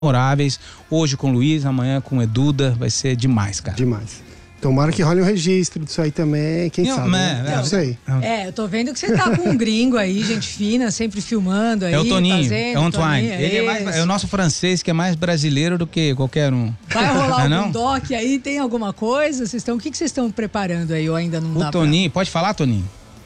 memoráveis. Hoje com o Luiz, amanhã com o Eduda. Vai ser demais, cara. Demais. Tomara que role um registro disso aí também, quem sabe, né? Não sei. Eu tô vendo que você tá com um gringo aí, gente fina, sempre filmando aí. É o Toninho, fazendo, é o Antoine. Ele é o nosso francês, que é mais brasileiro do que qualquer um. Vai rolar não? algum doc aí? Tem alguma coisa? O que vocês estão preparando aí ou ainda não dá? O Toninho, pode falar, Toninho?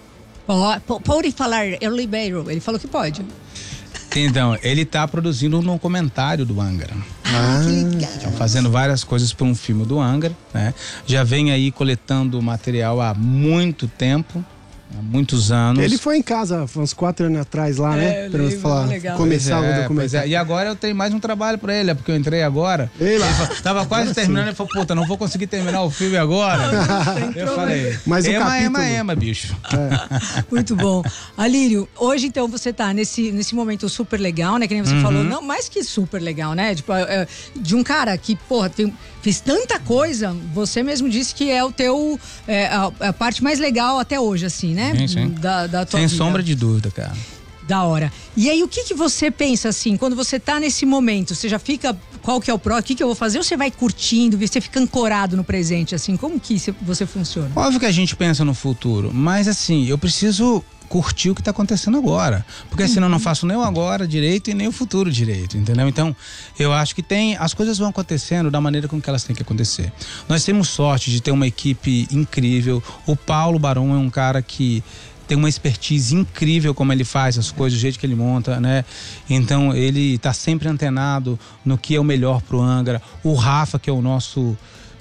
Pode falar, eu libero. Ele falou que pode. Então, ele tá produzindo um documentário do Angra. Que legal. Estão fazendo várias coisas para um filme do Angra, né? Já vem aí coletando material há muito tempo, há muitos anos. Ele foi em casa uns 4 anos atrás lá, né? Pra falar, começar o documentário. E agora eu tenho mais um trabalho para ele, porque eu entrei agora. Ele tava quase terminando, ele falou, puta, não vou conseguir terminar o filme agora. Eu falei, mas ema, bicho. Muito bom. Alírio, hoje então você tá nesse momento super legal, né? Que nem você falou, não, mais que super legal, né? Tipo, de um cara que, porra, fez tanta coisa, você mesmo disse que é o teu, a parte mais legal até hoje, assim, né? Sim. Da tua Sem vida. sombra de dúvida, cara. Da hora. E aí, o que você pensa, assim, quando você tá nesse momento? Você já fica, qual que é o próximo? O que eu vou fazer? Ou você vai curtindo, você fica ancorado no presente, assim? Como que você funciona? Óbvio que a gente pensa no futuro, mas assim, eu preciso curtir o que tá acontecendo agora. Porque senão eu não faço nem o agora direito e nem o futuro direito, entendeu? Então, eu acho que as coisas vão acontecendo da maneira com que elas têm que acontecer. Nós temos sorte de ter uma equipe incrível. O Paulo Barão é um cara que tem uma expertise incrível como ele faz as coisas, do jeito que ele monta, né? Então, ele tá sempre antenado no que é o melhor pro Angra. O Rafa, que é o nosso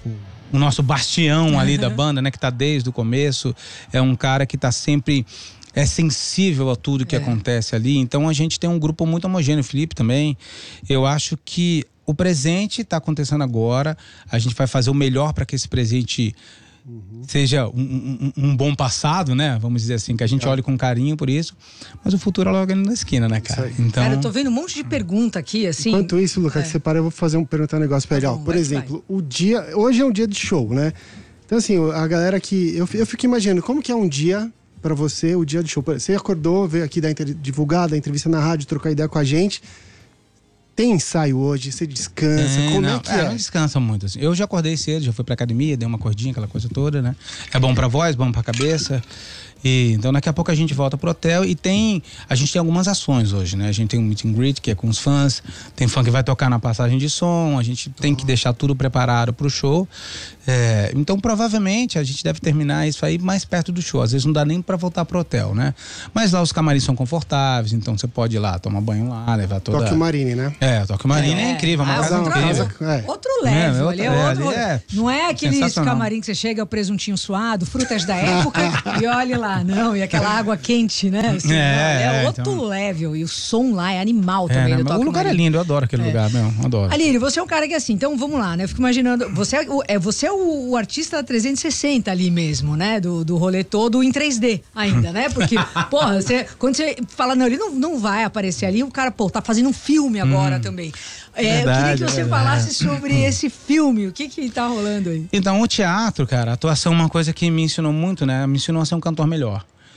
bastião ali da banda, né? Que tá desde o começo. É um cara que tá sempre sensível a tudo que acontece ali. Então, a gente tem um grupo muito homogêneo. O Felipe também. Eu acho que o presente tá acontecendo agora. A gente vai fazer o melhor para que esse presente seja um bom passado, né? Vamos dizer assim, que a gente olhe com carinho por isso. Mas o futuro é logo ali na esquina, né, cara? Então... Cara, eu tô vendo um monte de pergunta aqui, assim. Enquanto isso, Lucas, que você para, eu vou perguntar um negócio pra ele. Por exemplo, hoje é um dia de show, né? Então, assim, a galera que... Eu fico imaginando, como que é um dia pra você, o dia de show? Você acordou, veio aqui divulgar, dar entrevista na rádio, trocar ideia com a gente. Tem ensaio hoje? Você descansa? Como é que é? Não descansa muito, assim. Eu já acordei cedo, já fui pra academia, dei uma cordinha, aquela coisa toda, né? É bom pra voz, bom pra cabeça. Então daqui a pouco a gente volta pro hotel e a gente tem algumas ações hoje, né? A gente tem um meet and greet que é com os fãs, tem fã que vai tocar na passagem de som, a gente tem que deixar tudo preparado pro show. Então provavelmente a gente deve terminar isso aí mais perto do show, às vezes não dá nem pra voltar pro hotel, né? Mas lá os camarins são confortáveis, então você pode ir lá tomar banho lá, levar toda... Tokyo Marine, né? Tokyo Marine é incrível, uma casa incrível. Outro level, não é aquele camarim que você chega, o presuntinho suado, frutas da época e olhe lá. Não, e aquela água quente, né? Assim, outro level. E o som lá é animal também. O lugar é lindo, eu adoro aquele lugar, meu, adoro. Alírio, você é um cara que assim, então vamos lá, né? Eu fico imaginando, você é o artista 360 ali mesmo, né? Do rolê todo em 3D ainda, né? Porque, porra, quando você fala, não, ele não vai aparecer ali, o cara, tá fazendo um filme agora também. Eu queria que você falasse sobre esse filme, o que tá rolando aí? Então, o teatro, cara, a atuação é uma coisa que me ensinou muito, né? Me ensinou a ser um cantor melhor.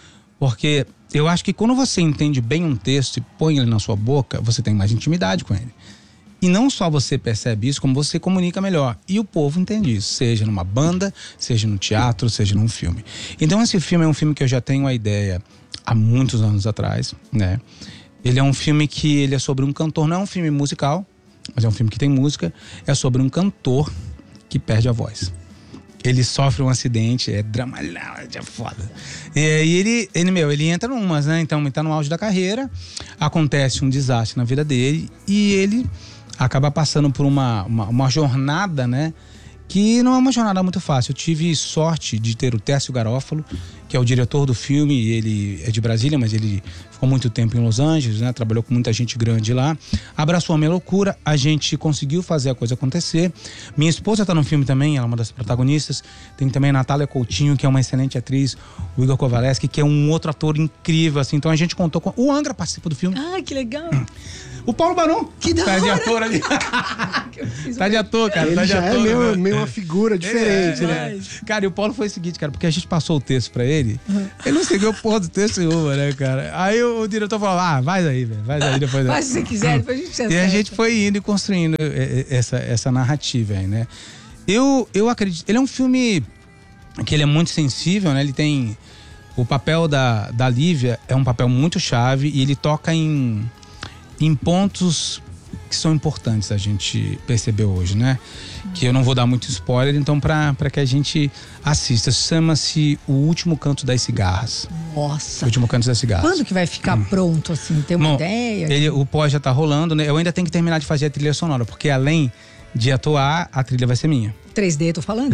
Porque eu acho que quando você entende bem um texto e põe ele na sua boca, você tem mais intimidade com ele. E não só você percebe isso, como você comunica melhor. E o povo entende isso, seja numa banda, seja no teatro, seja num filme. Então esse filme é um filme que eu já tenho a ideia há muitos anos atrás, né? Ele é um filme que ele é sobre um cantor, não é um filme musical, mas é um filme que tem música, é sobre um cantor que perde a voz. Ele sofre um acidente, é drama, é foda. E aí ele entra numas, né? Então ele tá no auge da carreira, acontece um desastre na vida dele e ele acaba passando por uma jornada, né? Que não é uma jornada muito fácil. Eu tive sorte de ter o Tércio Garófalo, que é o diretor do filme. Ele é de Brasília, mas ele ficou muito tempo em Los Angeles, né? Trabalhou com muita gente grande lá. Abraçou a minha loucura, a gente conseguiu fazer a coisa acontecer. Minha esposa tá no filme também, ela é uma das protagonistas. Tem também a Natália Coutinho, que é uma excelente atriz. O Igor Kovaleski, que é um outro ator incrível, assim. Então a gente contou com... O Angra participa do filme. Ah, que legal! O Paulo Barão. Que da tá de hora. ator ali. Tá de ator, cara. Ele tá de já ator, é meio uma figura diferente, né? Cara, e o Paulo foi o seguinte, cara, porque a gente passou o texto pra ele, ele não seguiu o porra do texto nenhuma, né, cara? Aí o diretor falou, vai daí, velho, vai daí depois. Mas se você quiser, depois a gente acerta. E a gente foi indo e construindo essa narrativa aí, né? Eu acredito, ele é um filme que ele é muito sensível, né? Ele tem... O papel da Lívia é um papel muito chave e ele toca em pontos que são importantes a gente perceber hoje, né? Que eu não vou dar muito spoiler, então para que a gente assista. Chama-se O Último Canto das Cigarras. Nossa. O Último Canto das Cigarras. Quando que vai ficar pronto, assim? Tem uma ideia? O pós já tá rolando, né? Eu ainda tenho que terminar de fazer a trilha sonora, porque além de atuar, a trilha vai ser minha. 3D, tô falando?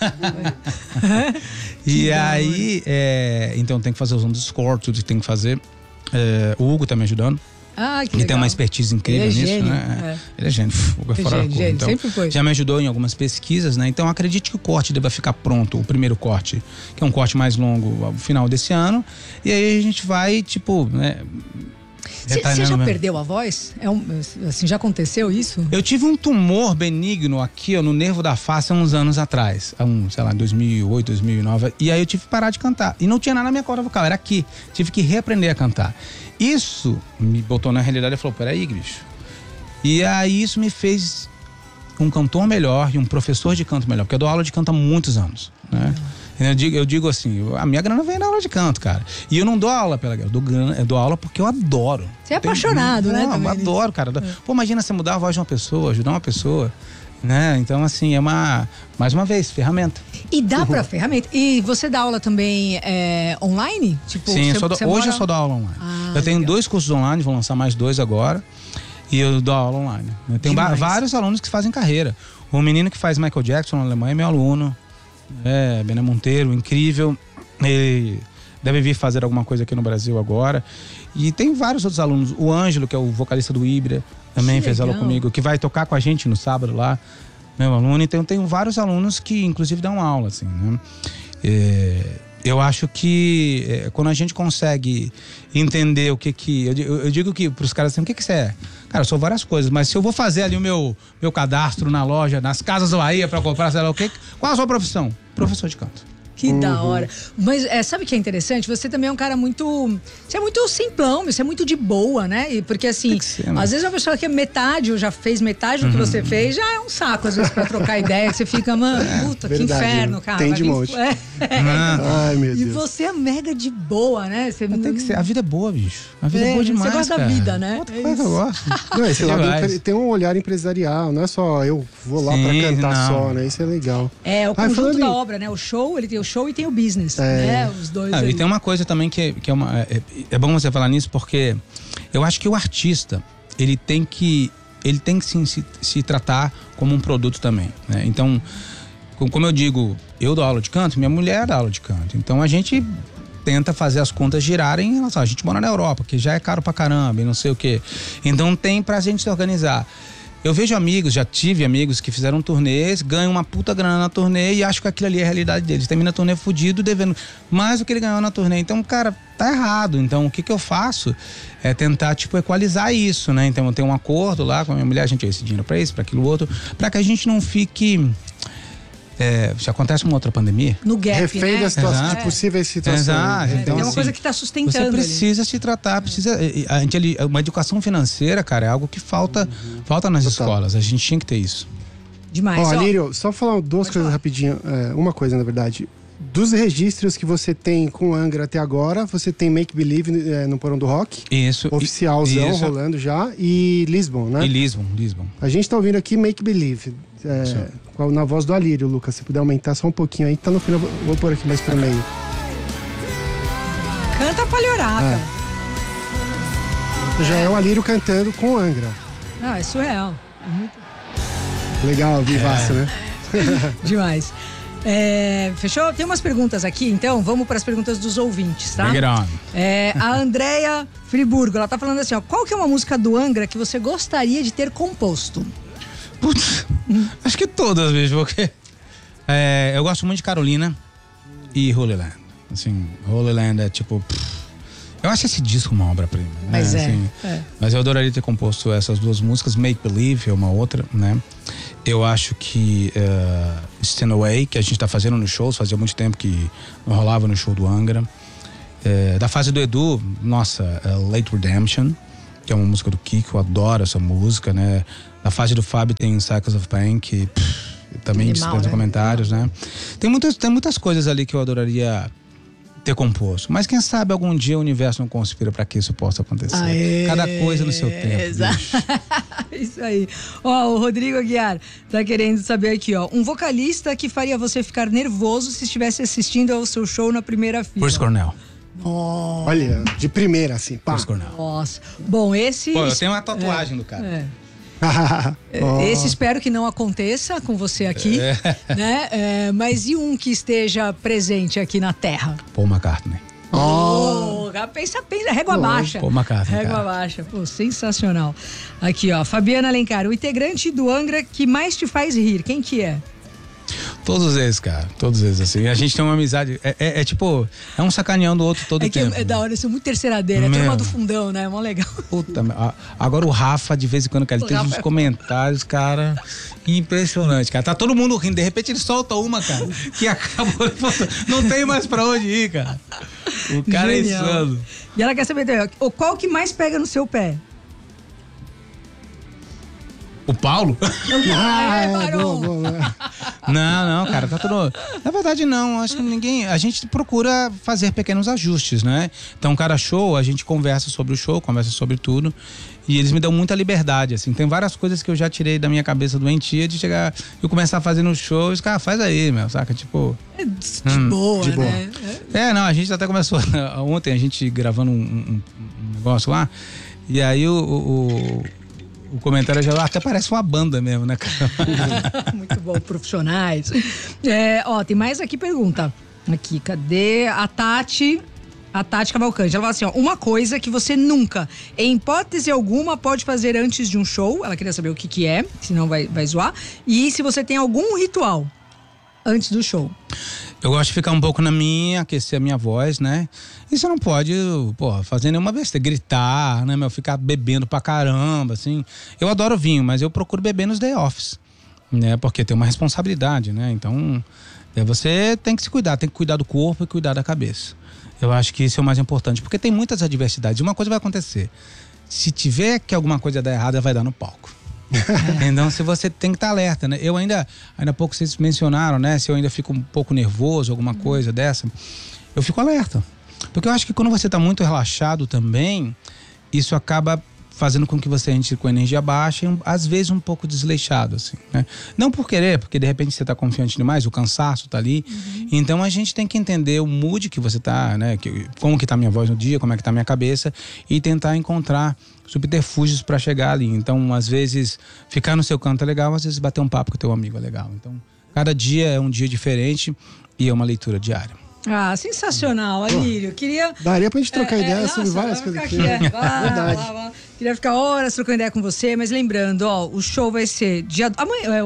E aí, então tem que fazer os do score, tudo que tem que fazer. O Hugo tá me ajudando. Ah, que Ele legal. tem uma expertise incrível Ele é nisso, gênio, né? Ele é gênio. Hugo é fora da curva. Gênio, Então, sempre foi. já me ajudou em algumas pesquisas, né? Então acredite que o corte deva ficar pronto, o primeiro corte, que é um corte mais longo ao final desse ano. E aí a gente vai, tipo, né? Você já perdeu a voz? Assim, já aconteceu isso? Eu tive um tumor benigno aqui, ó, no nervo da face há uns anos atrás. Sei lá, 2008, 2009. E aí eu tive que parar de cantar. E não tinha nada na minha corda vocal, era aqui. Tive que reaprender a cantar. Isso me botou na realidade e falou, peraí, bicho. E aí isso me fez um cantor melhor e um professor de canto melhor. Porque eu dou aula de canto há muitos anos, né? Eu digo assim, a minha grana vem na aula de canto, cara. E eu não dou aula pela grana, eu dou aula porque eu adoro. Você é apaixonado, né? Eu adoro, cara. Pô, imagina você mudar a voz de uma pessoa, ajudar uma pessoa, né? Então, assim, é mais uma vez, ferramenta. E dá pra ferramenta. E você dá aula também online? Tipo, sim, hoje eu só dou aula online. Eu tenho 2 cursos online, vou lançar mais 2 agora. E eu dou aula online. Eu tenho vários alunos que fazem carreira. O menino que faz Michael Jackson na Alemanha é meu aluno. Bené Monteiro, incrível. Ele deve vir fazer alguma coisa aqui no Brasil agora. E tem vários outros alunos. O Ângelo, que é o vocalista do Híbrida, também fez aula comigo, que vai tocar com a gente no sábado lá, meu aluno. Então tenho vários alunos que inclusive dão aula, assim, né? Eu acho que quando a gente consegue entender o que eu digo que pros caras assim, o que você é? Cara, eu sou várias coisas, mas se eu vou fazer ali o meu cadastro na loja, nas Casas Bahia pra comprar, sei lá o quê, qual a sua profissão? Professor de canto. Que da hora. Mas sabe o que é interessante? Você também é um cara muito... Você é muito simplão, você é muito de boa, né? Porque assim, ser, né? Às vezes uma pessoa que é metade, ou já fez metade do que você fez, já é um saco, às vezes, pra trocar ideia. Que você fica, mano, puta, verdade, que inferno, cara. tem de monte. Ai, meu Deus. E você é mega de boa, né? Você Tem que ser. A vida é boa, bicho. A vida é boa demais, você gosta cara. da vida, né? Outra coisa que eu gosto. Não, esse lado Demais. tem um olhar empresarial, não é só eu vou lá pra cantar só, né? Isso é legal. É o conjunto da obra, né? O show, ele tem o show e tem o business, né? Os dois. E tem uma coisa também que é bom você falar nisso, porque eu acho que o artista, ele tem que sim, se tratar como um produto também, né? Então, como eu digo, eu dou aula de canto, minha mulher dá aula de canto. Então a gente tenta fazer as contas girarem em relação. A gente mora na Europa, que já é caro pra caramba e não sei o quê. Então tem pra gente se organizar. Eu vejo amigos, já tive amigos que fizeram turnês, ganham uma puta grana na turnê e acham que aquilo ali é a realidade deles. Termina a turnê fudido, devendo mais do que ele ganhou na turnê. Então, cara, tá errado. Então, o que eu faço é tentar, equalizar isso, né? Então, eu tenho um acordo lá com a minha mulher, a gente tem esse dinheiro pra isso, pra aquilo outro, pra que a gente não fique... se acontece uma outra pandemia... No gap, refém né? da situação, de possíveis situações. Exato. Então, é uma assim, coisa que tá sustentando. Você precisa se tratar, uma educação financeira, cara, é algo que falta nas escolas. A gente tinha que ter isso. Demais. Ó, Lírio, só falar duas coisas rapidinho. Uma coisa, na verdade. Dos registros que você tem com Angra até agora, você tem Make Believe no Porão do Rock. Isso. Oficialzão, isso. rolando já. E Lisbon, né? E Lisbon. A gente tá ouvindo aqui Make Believe. Na voz do Alírio, Lucas. Se puder aumentar só um pouquinho aí, tá no final. Vou pôr aqui mais pro meio. Canta palhoraca. Já é o Alírio cantando com Angra. Não, é surreal. É muito... Legal, vivaço, né? Demais. Fechou? Tem umas perguntas aqui, então vamos para as perguntas dos ouvintes, tá? Bring it on. A Andréia Friburgo, ela tá falando assim, ó, qual que é uma música do Angra que você gostaria de ter composto? Putz, acho que todas, bicho, porque eu gosto muito de Carolina e Holy Land. Assim, Holy Land é tipo... Eu acho esse disco uma obra-prima, né? Mas Mas eu adoraria ter composto essas duas músicas. Make Believe é uma outra, né? Eu acho que Stand Away, que a gente tá fazendo nos shows, fazia muito tempo que não rolava no show do Angra. Da fase do Edu, nossa, Late Redemption, que é uma música do Kiko, eu adoro essa música, né? Na fase do Fábio tem Cycles of Pain, que também dispensa comentários, né? Tem muitas coisas ali que eu adoraria ter composto. Mas quem sabe algum dia o universo não conspira para que isso possa acontecer. Cada coisa no seu tempo. Exato. Isso aí. Ó, o Rodrigo Aguiar tá querendo saber aqui, ó. Um vocalista que faria você ficar nervoso se estivesse assistindo ao seu show na primeira fila. Bruce Cornell. Oh. Olha, de primeira, assim, pá. Bruce Cornell. Nossa. Bom, esse... Pô, eu tenho uma tatuagem do cara. Esse espero que não aconteça com você aqui, né? Mas e um que esteja presente aqui na Terra? Paul McCartney. Pensa, régua baixa. Paul McCartney, régua baixa. Pô, sensacional. Aqui, ó, Fabiana Alencar, o integrante do Angra que mais te faz rir, quem que é? Todos eles, cara. Todos eles, assim. A gente tem uma amizade. Tipo, é um sacaneando o outro todo o tempo. É da hora, eu sou muito terceiradeira. É turma do fundão, né? É mó legal. Puta, agora o Rafa, de vez em quando, cara, ele tem uns comentários, cara, impressionante, cara. Tá todo mundo rindo, de repente ele solta uma, cara, que acabou. Não tem mais pra onde ir, cara. O cara Genial. é insano. E ela quer saber, qual que mais pega no seu pé? O Paulo? Boa. Não, cara, tá tudo... Na verdade, não, acho que ninguém... A gente procura fazer pequenos ajustes, né? Então, cada show, a gente conversa sobre o show, conversa sobre tudo. E eles me dão muita liberdade, assim. Tem várias coisas que eu já tirei da minha cabeça doentia de chegar e começar a fazer nos shows. Cara, faz aí, meu, saca? Tipo... De boa, né? Não, a gente até começou... Ontem, a gente gravando um negócio lá. E aí, o comentário já até parece uma banda mesmo, né, cara? Muito bom, profissionais. Tem mais aqui pergunta. Aqui, cadê? A Tati Cavalcante. Ela fala assim, ó, uma coisa que você nunca, em hipótese alguma, pode fazer antes de um show. Ela queria saber o que é, senão vai zoar. E se você tem algum ritual antes do show. Eu gosto de ficar um pouco na minha, aquecer a minha voz, né? E você não pode, fazer nenhuma besteira, gritar, né, meu? Ficar bebendo pra caramba, assim. Eu adoro vinho, mas eu procuro beber nos day offs, né? Porque tem uma responsabilidade, né? Então, você tem que se cuidar, tem que cuidar do corpo e cuidar da cabeça. Eu acho que isso é o mais importante, porque tem muitas adversidades. Uma coisa vai acontecer. Se tiver que alguma coisa dar errada, vai dar no palco. Então, se você tem que estar alerta, né? Eu ainda há pouco vocês mencionaram, né? Se eu ainda fico um pouco nervoso, alguma coisa dessa, eu fico alerta. Porque eu acho que quando você está muito relaxado também, isso acaba fazendo com que você entre com energia baixa e às vezes um pouco desleixado, assim, né? Não por querer, porque de repente você está confiante demais, o cansaço está ali. Então a gente tem que entender o mood que você está, né? Como que tá a minha voz no dia, como é que tá a minha cabeça e tentar encontrar subterfúgios para chegar ali. Então, às vezes, ficar no seu canto é legal, às vezes bater um papo com o teu amigo é legal. Então, cada dia é um dia diferente e é uma leitura diária. Ah, sensacional, Alírio. Daria pra gente trocar ideia sobre várias coisas aqui. Verdade. Queria ficar horas trocando ideia com você, mas lembrando, o show vai ser amanhã,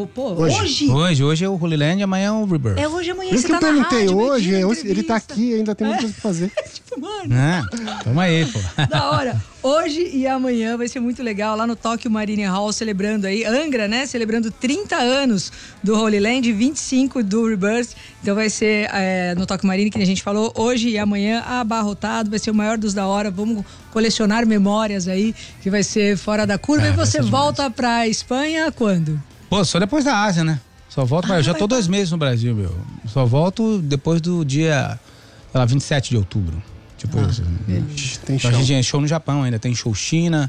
Hoje é o Holy Land e amanhã é o Rebirth. Hoje e amanhã. Por isso que eu perguntei hoje, ele tá aqui. aqui, ainda tem muita coisa pra fazer. Tipo, mano. Tamo aí, pô. Da hora. Hoje e amanhã vai ser muito legal lá no Tóquio Marine Hall, celebrando aí, Angra, né? Celebrando 30 anos do Holy Land, 25 do Rebirth. Então vai ser no Tóquio Marine, que a gente falou, hoje e amanhã, abarrotado, vai ser o maior dos da hora. Vamos colecionar memórias aí, que vai ser fora da curva. E você volta pra Espanha quando? Pô, só depois da Ásia, né? Só volto, eu já tô 2 meses no Brasil, meu. Só volto depois do dia, 27 de outubro. Tipo isso. Tem show. A gente tem show no Japão ainda, tem show China,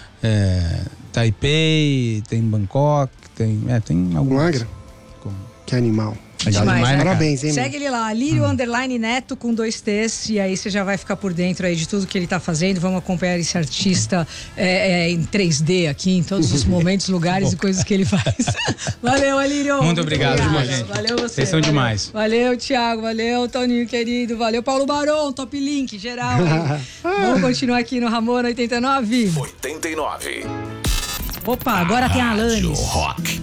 Taipei, tem Bangkok, tem algum Angra? Que animal. Demais, né? Parabéns, hein? Segue ele lá, Alírio _Neto com 2 T's, e aí você já vai ficar por dentro aí de tudo que ele tá fazendo. Vamos acompanhar esse artista em 3D aqui, em todos os momentos, lugares e coisas que ele faz. Valeu, Alírio. Muito obrigado, gente. Valeu você. Vocês são demais. Valeu, Thiago. Valeu, Toninho querido. Valeu, Paulo Barão, Top Link, geral. Vamos continuar aqui no Ramona 89. Opa, agora tem a Alanis. Rock.